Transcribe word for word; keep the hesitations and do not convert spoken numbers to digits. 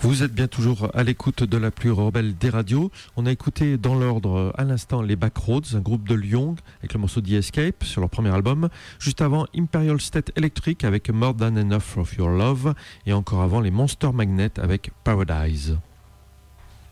Vous êtes bien toujours à l'écoute de la plus rebelle des radios. On a écouté dans l'ordre à l'instant les Backroads, un groupe de Lyon avec le morceau The Escape sur leur premier album. Juste avant Imperial State Electric avec More Than Enough of Your Love. Et encore avant les Monster Magnet avec Paradise.